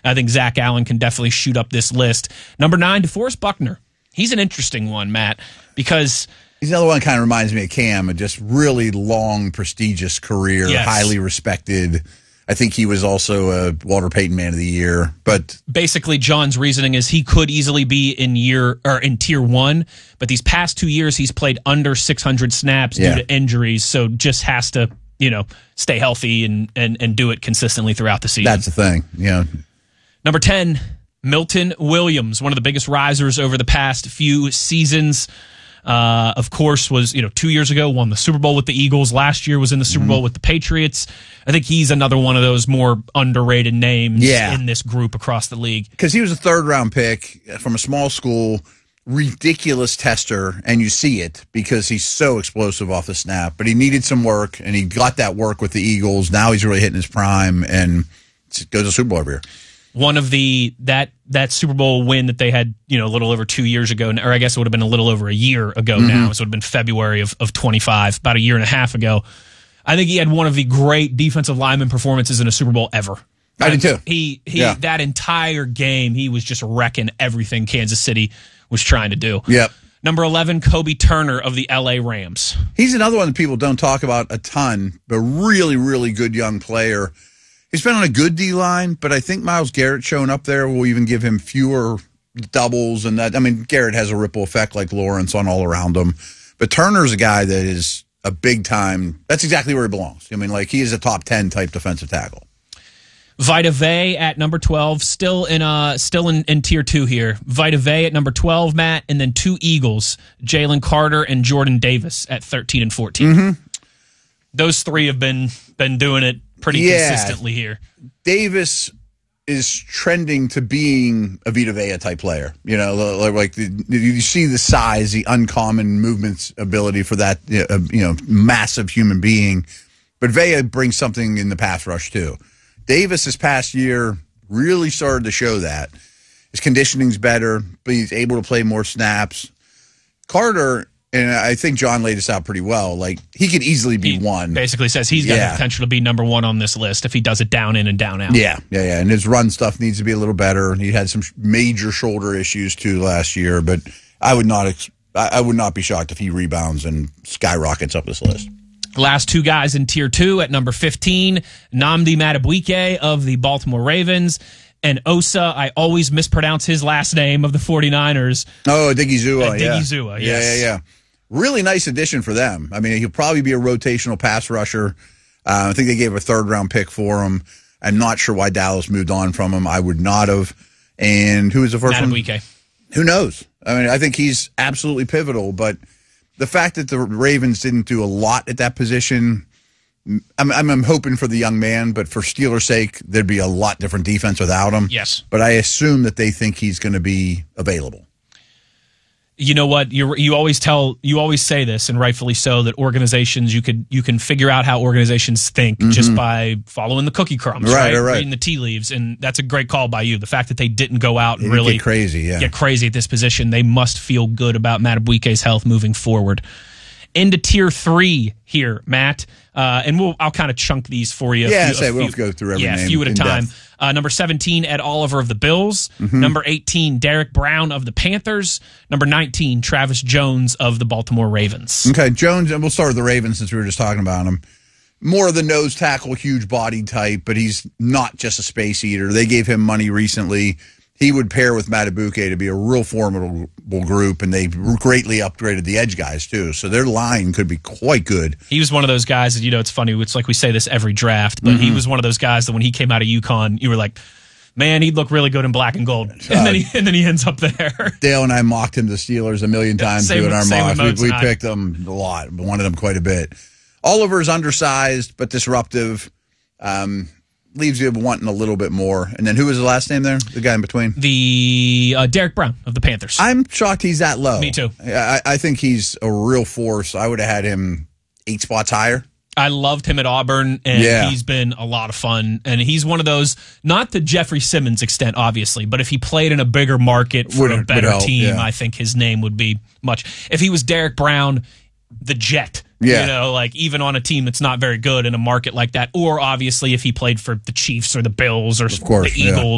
I think Zach Allen can definitely shoot up this list. Number 9, DeForest Buckner. He's an interesting one, Matt, because he's another one that kind of reminds me of Cam, a just really long, prestigious career, highly respected. I think he was also a Walter Payton Man of the Year. But basically, John's reasoning is he could easily be in tier 1, but these past 2 years he's played under 600 snaps due to injuries, so just has to stay healthy and do it consistently throughout the season. That's the thing. Yeah. Number 10, Milton Williams, one of the biggest risers over the past few seasons. Of course, was 2 years ago, won the Super Bowl with the Eagles. Last year was in the Super Bowl with the Patriots. I think he's another one of those more underrated names in this group across the league. Because he was a third-round pick from a small school, ridiculous tester, and you see it because he's so explosive off the snap. But he needed some work, and he got that work with the Eagles. Now he's really hitting his prime and goes to Super Bowl every year. One of that Super Bowl win that they had, a little over 2 years ago, or I guess it would have been a little over a year ago now. So it would have been February of 25, about a year and a half ago. I think he had one of the great defensive lineman performances in a Super Bowl ever. I did too. He that entire game, he was just wrecking everything Kansas City was trying to do. Yep. Number 11, Kobe Turner of the LA Rams. He's another one that people don't talk about a ton, but really, really good young player. He's been on a good D-line, but I think Myles Garrett showing up there will even give him fewer doubles. And that, I mean, Garrett has a ripple effect like Lawrence on all around him. But Turner's a guy that is a big-time, that's exactly where he belongs. I mean, like, he is a top 10 type defensive tackle. Vita Vea at number 12, still in tier 2 here. Vita Vea at number 12, Matt, and then 2 Eagles, Jalen Carter and Jordan Davis at 13 and 14. Those 3 have been doing it pretty consistently here. Davis is trending to being a Vita Vea type player. You see the size, the uncommon movements ability for that massive human being. But Vea brings something in the pass rush too. Davis this past year really started to show that. His conditioning's better, but he's able to play more snaps. Carter, and I think John laid this out pretty well, like, he could easily be one. Basically says he's got the potential to be number 1 on this list if he does it down in and down out. Yeah. And his run stuff needs to be a little better. He had some major shoulder issues, too, last year, but I would not be shocked if he rebounds and skyrockets up this list. Last 2 guys in tier 2 at number 15, Nnamdi Madubuike of the Baltimore Ravens, and Osa, I always mispronounce his last name, of the 49ers. Oh, Digizua, Digizua, yes. Yeah. Really nice addition for them. I mean, he'll probably be a rotational pass rusher. I think they gave a third-round pick for him. I'm not sure why Dallas moved on from him. I would not have. And who was the first one? Who knows? I mean, I think he's absolutely pivotal, but the fact that the Ravens didn't do a lot at that position, I'm hoping for the young man, but for Steelers' sake, there'd be a lot different defense without him. Yes. But I assume that they think he's going to be available. You know what? You always say this, and rightfully so, that organizations, you can figure out how organizations think just by following the cookie crumbs, right? Reading the tea leaves, and that's a great call by you. The fact that they didn't go out and really get crazy at this position, they must feel good about Madubuike's health moving forward. Into tier 3 here, Matt, and I'll kind of chunk these for you. We'll go through every name. A few at a time. Number 17, Ed Oliver of the Bills. Number 18, Derek Brown of the Panthers. Number 19, Travis Jones of the Baltimore Ravens. Okay, Jones, and we'll start with the Ravens since we were just talking about him. More of the nose tackle, huge body type, but he's not just a space eater. They gave him money recently. He would pair with Madubuike to be a real formidable group, and they greatly upgraded the edge guys, too. So their line could be quite good. He was one of those guys that, it's funny, it's like we say this every draft, but he was one of those guys that when he came out of UConn, you were like, man, he'd look really good in black and gold. And then he ends up there. Dale and I mocked him to Steelers a million times doing our mocks. We picked him a lot, but wanted him quite a bit. Oliver's undersized, but disruptive. Leaves you wanting a little bit more. And then who was the last name there? The guy in between? The Derek Brown of the Panthers. I'm shocked he's that low. Me too. I think he's a real force. I would have had him 8 spots higher. I loved him at Auburn, and he's been a lot of fun. And he's one of those, not to Jeffrey Simmons' extent, obviously, but if he played in a bigger market for a better team, I think his name would be much. If he was Derek Brown, the Jet, even on a team that's not very good in a market like that, or obviously if he played for the Chiefs or the Bills or the Eagles.